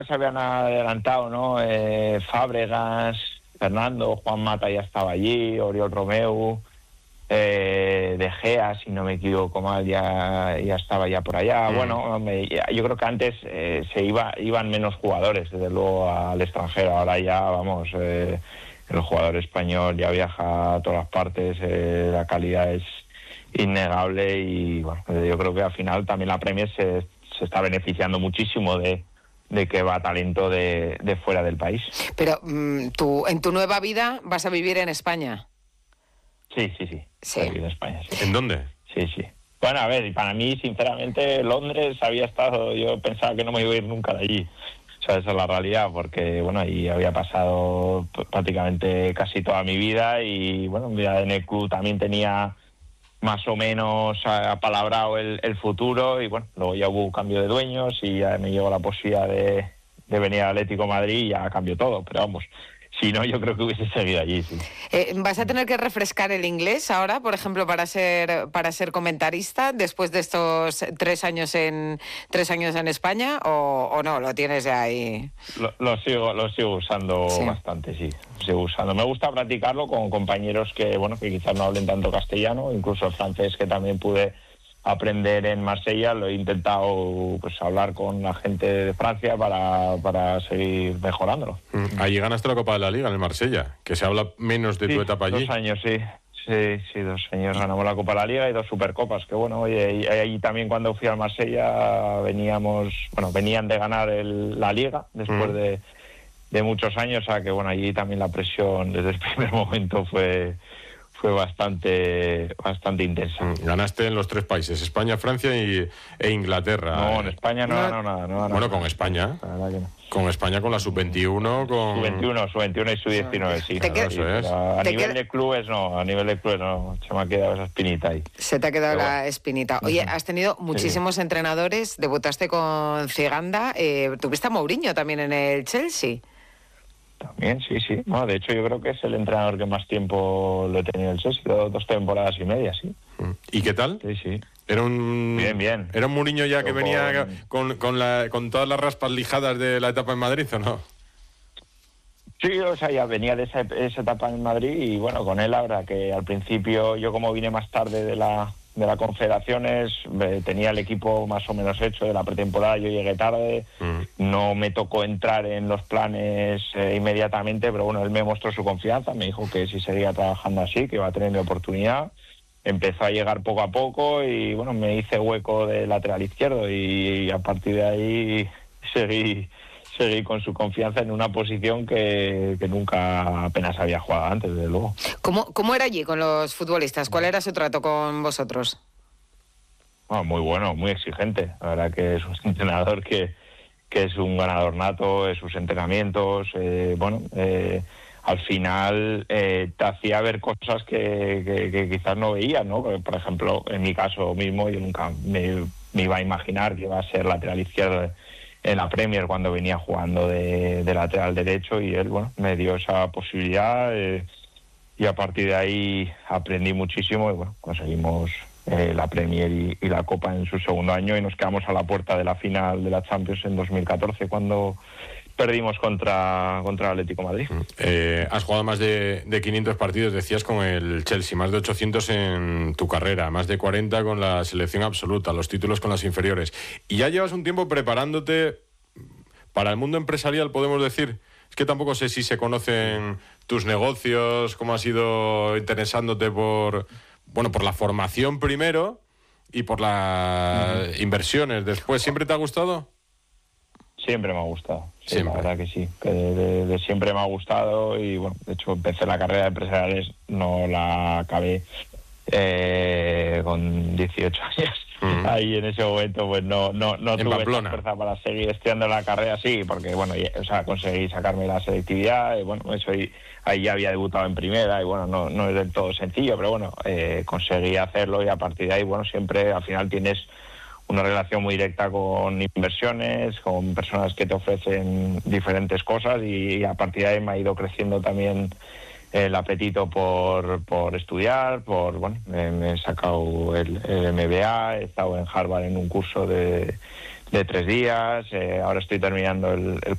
se habían adelantado, ¿no? Fábregas, Fernando, Juan Mata ya estaba allí, Oriol Romeu, De Gea, si no me equivoco mal, ya estaba ya por allá. Bueno, yo creo que antes iban menos jugadores, desde luego, al extranjero. Ahora ya, vamos, el jugador español ya viaja a todas partes, la calidad es innegable y bueno, yo creo que al final también la Premier se está beneficiando muchísimo de que va talento de fuera del país. Pero tú, en tu nueva vida, vas a vivir en España. Sí. En España, sí. ¿En dónde? Sí. Bueno, a ver, para mí, sinceramente, Londres había estado... Yo pensaba que no me iba a ir nunca de allí. O sea, esa es la realidad, porque, bueno, ahí había pasado prácticamente casi toda mi vida y, bueno, ya en el club también tenía más o menos apalabrado el futuro y, bueno, luego ya hubo un cambio de dueños y ya me llegó la posibilidad de venir al Atlético de Madrid y ya cambió todo, pero vamos... Si no, yo creo que hubiese seguido allí, sí. ¿Vas a tener que refrescar el inglés ahora, por ejemplo, para ser comentarista después de estos 3 años en España o no? ¿Lo tienes ya ahí? Lo sigo usando bastante, sí. Sigo usando. Me gusta practicarlo con compañeros que quizás no hablen tanto castellano, incluso el francés que también pude aprender en Marsella, lo he intentado hablar con la gente de Francia para seguir mejorándolo. Allí ganaste la Copa de la Liga en el Marsella, que se habla menos de tu etapa allí. 2 años, sí. Sí, 2 años ganamos la Copa de la Liga y 2 Supercopas, que bueno, oye, allí también cuando fui al Marsella venían de ganar la Liga después de muchos años, o sea que bueno, allí también la presión desde el primer momento fue bastante intensa. Ganaste en los 3 países, España, Francia e Inglaterra. No, en España no ganó nada. Bueno, con España. La verdad que no. Con España, con la sub-21, con... Sub-21 y sub-19, sí. Eso es. A nivel de clubes no, se me ha quedado esa espinita ahí. Se te ha quedado la espinita. Oye, has tenido muchísimos entrenadores, debutaste con Ciganda, tuviste a Mourinho también en el Chelsea. También, sí. No, de hecho, yo creo que es el entrenador que más tiempo lo he tenido en el Chelsea, 2 temporadas y media, sí. ¿Y qué tal? Sí. Era un... Bien. ¿Era un Mourinho ya que venía con todas las raspas lijadas de la etapa en Madrid, o no? Sí, o sea, ya venía de esa etapa en Madrid y bueno, con él ahora que al principio yo como vine más tarde de la Confederaciones, tenía el equipo más o menos hecho de la pretemporada, yo llegué tarde, no me tocó entrar en los planes inmediatamente, pero bueno, él me mostró su confianza, me dijo que si seguía trabajando así, que iba a tener mi oportunidad, empezó a llegar poco a poco y bueno, me hice hueco de lateral izquierdo y a partir de ahí seguí con su confianza en una posición que nunca apenas había jugado antes, desde luego. ¿Cómo era allí con los futbolistas? ¿Cuál era su trato con vosotros? Muy bueno, muy exigente. La verdad que es un entrenador que es un ganador nato en sus entrenamientos. Al final te hacía ver cosas que quizás no veías, ¿no? Por ejemplo, en mi caso mismo, yo nunca me iba a imaginar que iba a ser lateral izquierdo en la Premier cuando venía jugando de lateral derecho y él, me dio esa posibilidad y a partir de ahí aprendí muchísimo y, conseguimos la Premier y la Copa en su segundo año y nos quedamos a la puerta de la final de la Champions en 2014 cuando perdimos contra el Atlético de Madrid. Has jugado más de 500 partidos, decías, con el Chelsea, más de 800 en tu carrera, más de 40 con la selección absoluta, los títulos con las inferiores. Y ya llevas un tiempo preparándote para el mundo empresarial, podemos decir. Es que tampoco sé si se conocen tus negocios, cómo has ido interesándote por la formación primero y por las inversiones después. ¿Siempre te ha gustado? Siempre me ha gustado, sí, siempre. La verdad que sí, que de siempre me ha gustado y de hecho empecé la carrera de empresariales, no la acabé con 18 años. Ahí en ese momento pues no tuve esa fuerza para seguir estudiando la carrera, sí, porque conseguí sacarme la selectividad, ahí ya había debutado en primera y no es del todo sencillo, pero conseguí hacerlo y a partir de ahí siempre al final tienes una relación muy directa con inversiones, con personas que te ofrecen diferentes cosas y a partir de ahí me ha ido creciendo también el apetito por estudiar, me he sacado el MBA, he estado en Harvard en un curso de 3 días, ahora estoy terminando el